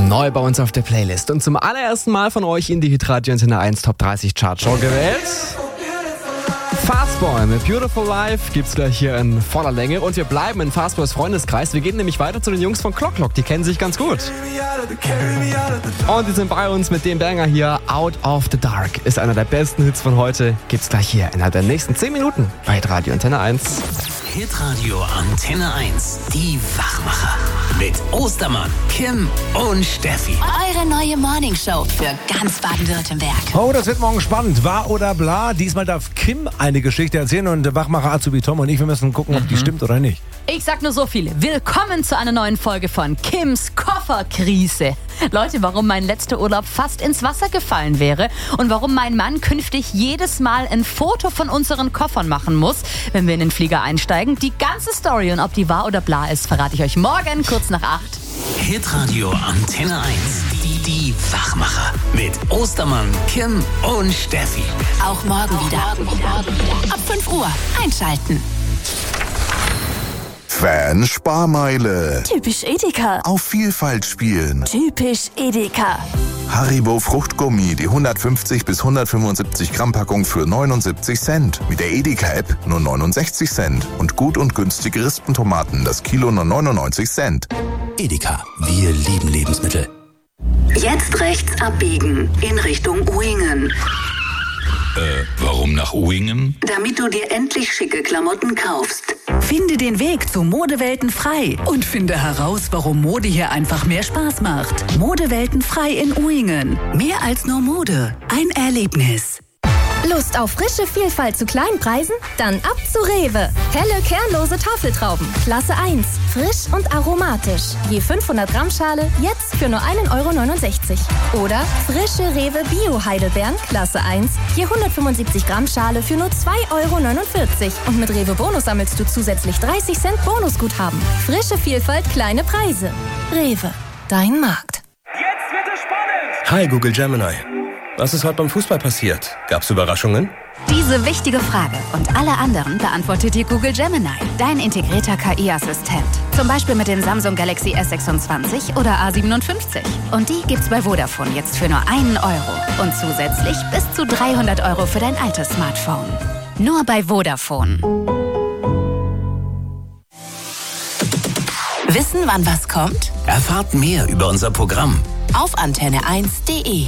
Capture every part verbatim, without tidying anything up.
Neu bei uns auf der Playlist und zum allerersten Mal von euch in die Hitradio Antenne eins Top dreißig Chartshow gewählt. Fastboy mit Beautiful Life gibt's gleich hier in voller Länge und wir bleiben in Fastboys Freundeskreis. Wir gehen nämlich weiter zu den Jungs von Clock Clock, die kennen sich ganz gut. Und die sind bei uns mit dem Banger hier. Out of the Dark ist einer der besten Hits von heute. Gibt's gleich hier innerhalb der nächsten zehn Minuten bei Hitradio Antenne eins. Hitradio Antenne eins, die Wachmacher. Mit Ostermann, Kim und Steffi. Eure neue Morningshow für ganz Baden-Württemberg. Oh, das wird morgen spannend. Wahr oder bla? Diesmal darf Kim eine Geschichte erzählen und der Wachmacher Azubi Tom und ich, wir müssen gucken, ob die stimmt oder nicht. Ich sag nur so viel. Willkommen zu einer neuen Folge von Kims Kofferkrise. Leute, warum mein letzter Urlaub fast ins Wasser gefallen wäre und warum mein Mann künftig jedes Mal ein Foto von unseren Koffern machen muss, wenn wir in den Flieger einsteigen. Die ganze Story und ob die wahr oder bla ist, verrate ich euch morgen kurz nach acht. Hitradio Antenne eins, die, die Wachmacher. Mit Ostermann, Kim und Steffi. Auch morgen wieder. Ab fünf Uhr einschalten. Fan-Sparmeile. Typisch Edeka. Auf Vielfalt spielen. Typisch Edeka. Haribo Fruchtgummi, die hundertfünfzig bis hundertfünfundsiebzig Gramm Packung für neunundsiebzig Cent. Mit der Edeka-App nur neunundsechzig Cent. Und gut und günstige Rispentomaten, das Kilo nur neunundneunzig Cent. Edeka, wir lieben Lebensmittel. Jetzt rechts abbiegen in Richtung Uingen. Äh, warum nach Uingen? Damit du dir endlich schicke Klamotten kaufst. Finde den Weg zu Modewelten frei und finde heraus, warum Mode hier einfach mehr Spaß macht. Modewelten frei in Uingen. Mehr als nur Mode. Ein Erlebnis. Lust auf frische Vielfalt zu kleinen Preisen? Dann ab zu Rewe. Helle, kernlose Tafeltrauben. Klasse eins. Frisch und aromatisch. Je fünfhundert Gramm Schale, jetzt für nur ein Euro neunundsechzig. Oder frische Rewe Bio-Heidelbeeren. Klasse eins. Je hundertfünfundsiebzig Gramm Schale für nur zwei Euro neunundvierzig. Und mit Rewe Bonus sammelst du zusätzlich dreißig Cent Bonusguthaben. Frische Vielfalt, kleine Preise. Rewe. Dein Markt. Jetzt wird es spannend! Hi Google Gemini. Was ist heute beim Fußball passiert? Gab's Überraschungen? Diese wichtige Frage und alle anderen beantwortet dir Google Gemini, dein integrierter K I-Assistent. Zum Beispiel mit dem Samsung Galaxy S sechsundzwanzig oder A siebenundfünfzig. Und die gibt's bei Vodafone jetzt für nur einen Euro. Und zusätzlich bis zu dreihundert Euro für dein altes Smartphone. Nur bei Vodafone. Wissen, wann was kommt? Erfahrt mehr über unser Programm Auf antenne eins punkt de.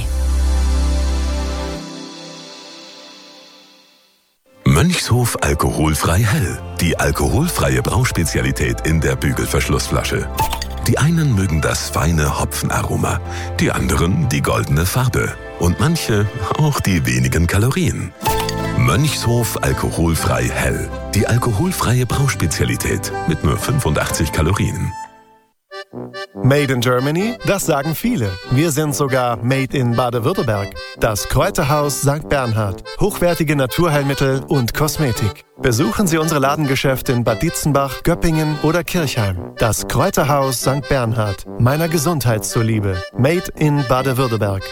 Mönchshof alkoholfrei hell. Die alkoholfreie Brauspezialität in der Bügelverschlussflasche. Die einen mögen das feine Hopfenaroma, die anderen die goldene Farbe und manche auch die wenigen Kalorien. Mönchshof alkoholfrei hell. Die alkoholfreie Brauspezialität mit nur fünfundachtzig Kalorien. Made in Germany? Das sagen viele. Wir sind sogar Made in Baden-Württemberg. Das Kräuterhaus Sankt Bernhard. Hochwertige Naturheilmittel und Kosmetik. Besuchen Sie unsere Ladengeschäfte in Bad Dietzenbach, Göppingen oder Kirchheim. Das Kräuterhaus Sankt Bernhard. Meiner Gesundheit zuliebe. Made in Baden-Württemberg.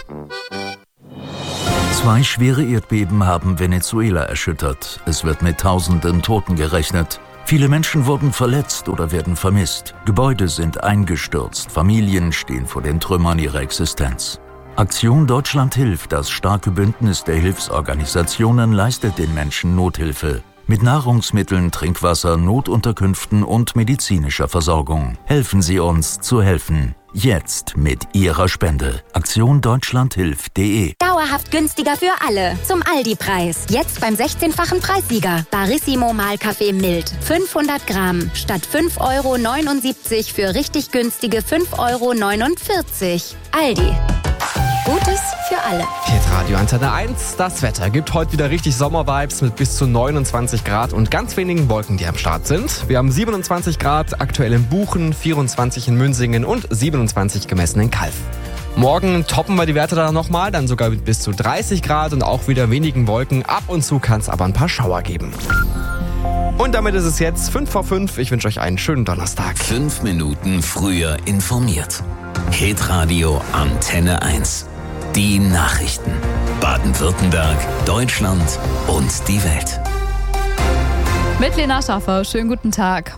Zwei schwere Erdbeben haben Venezuela erschüttert. Es wird mit tausenden Toten gerechnet. Viele Menschen wurden verletzt oder werden vermisst. Gebäude sind eingestürzt. Familien stehen vor den Trümmern ihrer Existenz. Aktion Deutschland hilft, das starke Bündnis der Hilfsorganisationen, leistet den Menschen Nothilfe. Mit Nahrungsmitteln, Trinkwasser, Notunterkünften und medizinischer Versorgung. Helfen Sie uns zu helfen. Jetzt mit Ihrer Spende. Aktion Deutschland hilft punkt de. Dauerhaft günstiger für alle. Zum Aldi-Preis. Jetzt beim sechzehnfachen Preissieger. Barissimo Mahlkaffee mild. fünfhundert Gramm. Statt fünf Euro neunundsiebzig für richtig günstige fünf Euro neunundvierzig. Aldi. Gutes für alle. Hitradio Antenne eins. Das Wetter gibt heute wieder richtig Sommervibes mit bis zu neunundzwanzig Grad und ganz wenigen Wolken, die am Start sind. Wir haben siebenundzwanzig Grad aktuell in Buchen, vierundzwanzig in Münsingen und siebenundzwanzig gemessen in Calw. Morgen toppen wir die Werte da nochmal, dann sogar mit bis zu dreißig Grad und auch wieder wenigen Wolken. Ab und zu kann es aber ein paar Schauer geben. Und damit ist es jetzt fünf vor fünf. Ich wünsche euch einen schönen Donnerstag. Fünf Minuten früher informiert. Hitradio Antenne eins. Die Nachrichten. Baden-Württemberg, Deutschland und die Welt. Mit Lena Schaffer, schönen guten Tag.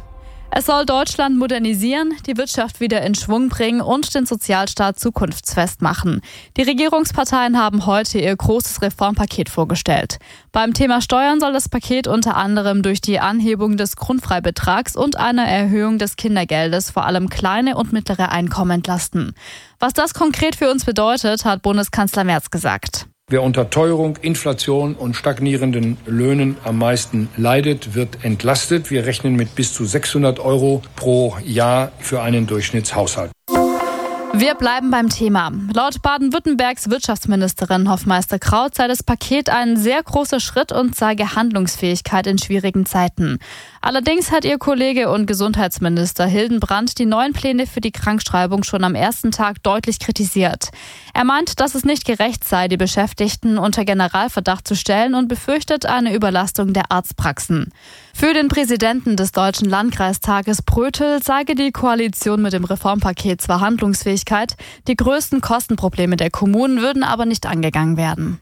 Es soll Deutschland modernisieren, die Wirtschaft wieder in Schwung bringen und den Sozialstaat zukunftsfest machen. Die Regierungsparteien haben heute ihr großes Reformpaket vorgestellt. Beim Thema Steuern soll das Paket unter anderem durch die Anhebung des Grundfreibetrags und eine Erhöhung des Kindergeldes vor allem kleine und mittlere Einkommen entlasten. Was das konkret für uns bedeutet, hat Bundeskanzler Merz gesagt. Wer unter Teuerung, Inflation und stagnierenden Löhnen am meisten leidet, wird entlastet. Wir rechnen mit bis zu sechshundert Euro pro Jahr für einen Durchschnittshaushalt. Wir bleiben beim Thema. Laut Baden-Württembergs Wirtschaftsministerin Hofmeister-Kraut sei das Paket ein sehr großer Schritt und zeige Handlungsfähigkeit in schwierigen Zeiten. Allerdings hat ihr Kollege und Gesundheitsminister Hildenbrand die neuen Pläne für die Krankschreibung schon am ersten Tag deutlich kritisiert. Er meint, dass es nicht gerecht sei, die Beschäftigten unter Generalverdacht zu stellen und befürchtet eine Überlastung der Arztpraxen. Für den Präsidenten des Deutschen Landkreistages Brötel zeige die Koalition mit dem Reformpaket zwar Handlungsfähigkeit, die größten Kostenprobleme der Kommunen würden aber nicht angegangen werden.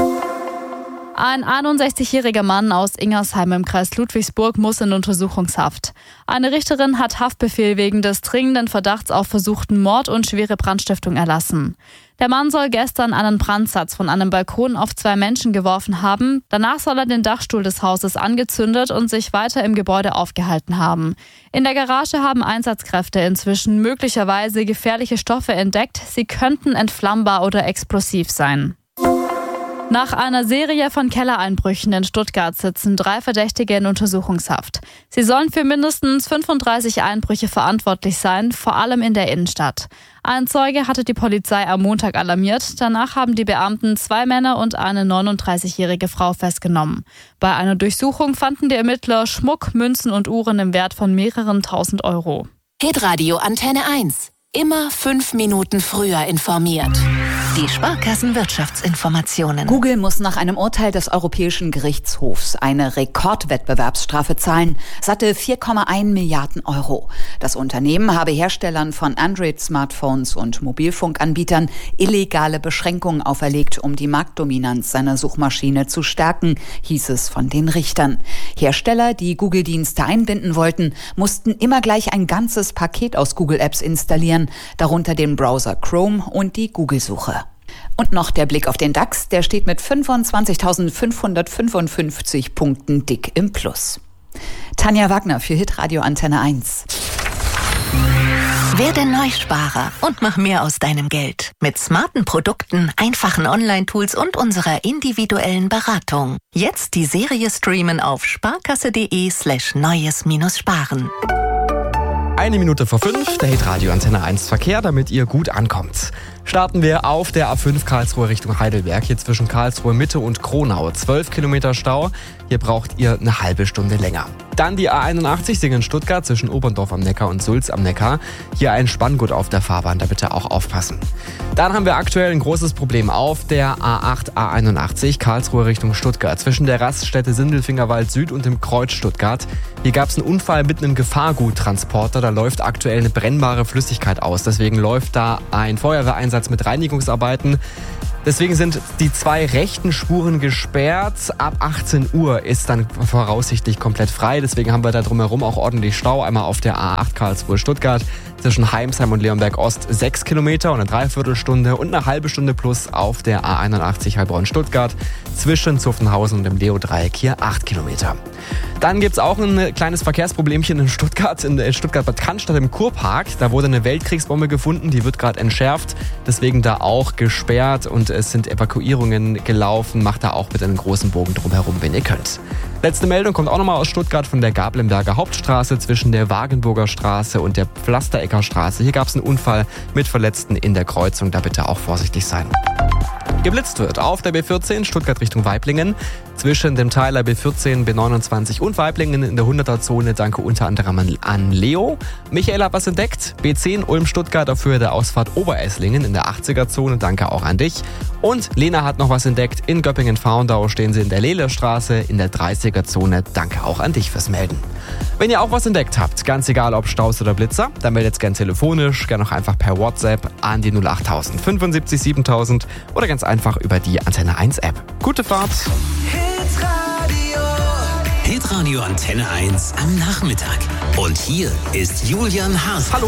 Ein einundsechzigjähriger Mann aus Ingersheim im Kreis Ludwigsburg muss in Untersuchungshaft. Eine Richterin hat Haftbefehl wegen des dringenden Verdachts auf versuchten Mord und schwere Brandstiftung erlassen. Der Mann soll gestern einen Brandsatz von einem Balkon auf zwei Menschen geworfen haben. Danach soll er den Dachstuhl des Hauses angezündet und sich weiter im Gebäude aufgehalten haben. In der Garage haben Einsatzkräfte inzwischen möglicherweise gefährliche Stoffe entdeckt. Sie könnten entflammbar oder explosiv sein. Nach einer Serie von Kellereinbrüchen in Stuttgart sitzen drei Verdächtige in Untersuchungshaft. Sie sollen für mindestens fünfunddreißig Einbrüche verantwortlich sein, vor allem in der Innenstadt. Ein Zeuge hatte die Polizei am Montag alarmiert. Danach haben die Beamten zwei Männer und eine neununddreißigjährige Frau festgenommen. Bei einer Durchsuchung fanden die Ermittler Schmuck, Münzen und Uhren im Wert von mehreren tausend Euro. Hitradio Antenne eins. Immer fünf Minuten früher informiert. Die Sparkassenwirtschaftsinformationen. Google muss nach einem Urteil des Europäischen Gerichtshofs eine Rekordwettbewerbsstrafe zahlen, satte vier Komma eins Milliarden Euro. Das Unternehmen habe Herstellern von Android-Smartphones und Mobilfunkanbietern illegale Beschränkungen auferlegt, um die Marktdominanz seiner Suchmaschine zu stärken, hieß es von den Richtern. Hersteller, die Google-Dienste einbinden wollten, mussten immer gleich ein ganzes Paket aus Google-Apps installieren, darunter den Browser Chrome und die Google-Suche. Und noch der Blick auf den DAX, der steht mit fünfundzwanzigtausendfünfhundertfünfundfünfzig Punkten dick im Plus. Tanja Wagner für Hitradio Antenne eins. Werde Neusparer und mach mehr aus deinem Geld. Mit smarten Produkten, einfachen Online-Tools und unserer individuellen Beratung. Jetzt die Serie streamen auf sparkasse.de slash neues minus sparen. Eine Minute vor fünf, der Hitradio Antenne eins Verkehr, damit ihr gut ankommt. Starten wir auf der A fünf Karlsruhe Richtung Heidelberg, hier zwischen Karlsruhe Mitte und Kronau. zwölf Kilometer Stau, hier braucht ihr eine halbe Stunde länger. Dann die A einundachtzig Singen-Stuttgart zwischen Oberndorf am Neckar und Sulz am Neckar. Hier ein Spanngurt auf der Fahrbahn, da bitte auch aufpassen. Dann haben wir aktuell ein großes Problem auf der A acht A einundachtzig Karlsruhe Richtung Stuttgart zwischen der Raststätte Sindelfingerwald Süd und dem Kreuz Stuttgart. Hier gab es einen Unfall mit einem Gefahrguttransporter, da läuft aktuell eine brennbare Flüssigkeit aus. Deswegen läuft da ein Feuerwehreinsatz mit Reinigungsarbeiten. Deswegen sind die zwei rechten Spuren gesperrt. Ab achtzehn Uhr ist dann voraussichtlich komplett frei. Deswegen haben wir da drumherum auch ordentlich Stau. Einmal auf der A acht Karlsruhe Stuttgart zwischen Heimsheim und Leonberg Ost sechs Kilometer und eine Dreiviertelstunde und eine halbe Stunde plus auf der A einundachtzig Heilbronn Stuttgart zwischen Zuffenhausen und dem Leo-Dreieck hier acht Kilometer. Dann gibt es auch ein kleines Verkehrsproblemchen in Stuttgart, in Stuttgart-Bad Cannstatt im Kurpark. Da wurde eine Weltkriegsbombe gefunden, die wird gerade entschärft. Deswegen da auch gesperrt und es sind Evakuierungen gelaufen. Macht da auch bitte einen großen Bogen drumherum, wenn ihr könnt. Letzte Meldung kommt auch nochmal aus Stuttgart von der Gablenberger Hauptstraße zwischen der Wagenburger Straße und der Pflasterecker Straße. Hier gab es einen Unfall mit Verletzten in der Kreuzung, da bitte auch vorsichtig sein. Geblitzt wird auf der B vierzehn Stuttgart Richtung Weiblingen zwischen dem Teiler B vierzehn, B neunundzwanzig und Weiblingen in der hunderter-Zone. Danke unter anderem an Leo. Michael hat was entdeckt. B zehn Ulm-Stuttgart auf Höhe der Ausfahrt Oberesslingen in der achtziger-Zone. Danke auch an dich. Und Lena hat noch was entdeckt. In Göppingen-Faundau stehen sie in der Lehlerstraße in der dreißiger-Zone. Danke auch an dich fürs Melden. Wenn ihr auch was entdeckt habt, ganz egal ob Staus oder Blitzer, dann meldet gern telefonisch, gern auch einfach per WhatsApp an die null acht null null fünfundsiebzig siebentausend oder ganz einfach über die Antenne eins App. Gute Fahrt! Hitradio Hitradio Antenne eins am Nachmittag. Und hier ist Julian Haas. Hallo.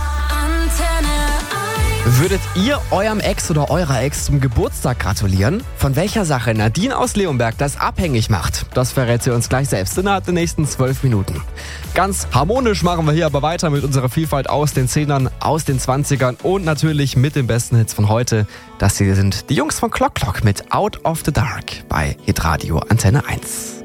Würdet ihr eurem Ex oder eurer Ex zum Geburtstag gratulieren? Von welcher Sache Nadine aus Leonberg das abhängig macht, das verrät sie uns gleich selbst innerhalb der nächsten zwölf Minuten. Ganz harmonisch machen wir hier aber weiter mit unserer Vielfalt aus den Zehnern, aus den Zwanzigern und natürlich mit den besten Hits von heute. Das hier sind die Jungs von Clock Clock mit Out of the Dark bei Hitradio Antenne eins.